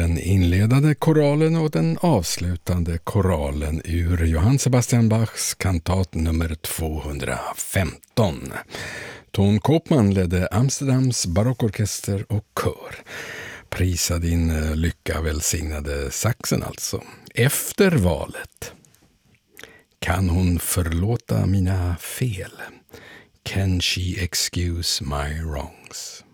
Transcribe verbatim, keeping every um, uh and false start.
den inledande koralen och den avslutande koralen ur Johann Sebastian Bachs kantat nummer tvåhundrafemton. Ton Koopman ledde Amsterdams barockorkester och kör. Prisa din lycka, välsignade Saxen alltså. Efter valet. Kan hon förlåta mina fel? Can she excuse my wrongs?